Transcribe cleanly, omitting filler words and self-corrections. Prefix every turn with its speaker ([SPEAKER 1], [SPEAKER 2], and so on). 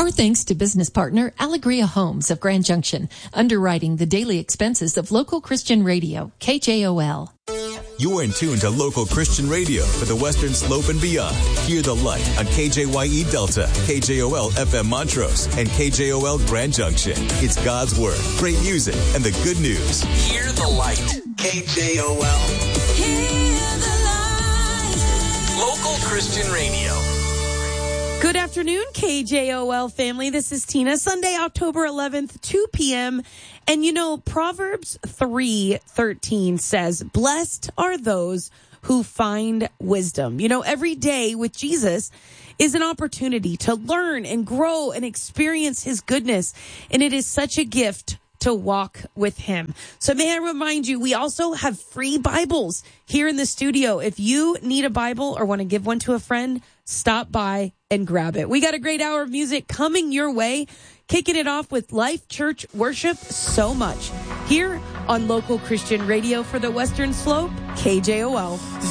[SPEAKER 1] Our thanks to business partner Alegria Homes of Grand Junction, underwriting the daily expenses of local Christian radio, KJOL.
[SPEAKER 2] You're in tune to local Christian radio for the Western Slope and beyond. Hear the light on KJYE Delta, KJOL FM Montrose, and KJOL Grand Junction. It's God's Word, great music, and the good news. Hear the light. KJOL.
[SPEAKER 3] Hear the light.
[SPEAKER 2] Local Christian radio.
[SPEAKER 4] Good afternoon, KJOL family. This is Tina. Sunday, October 11th, 2 p.m. And you know, Proverbs 3:13 says, "Blessed are those who find wisdom." You know, every day with Jesus is an opportunity to learn and grow and experience his goodness. And it is such a gift to walk with him. So may I remind you, we also have free Bibles here in the studio. If you need a Bible or want to give one to a friend, stop by and grab it. We got a great hour of music coming your way, kicking it off with Life Church Worship So Much here on Local Christian Radio for the Western Slope, KJOL.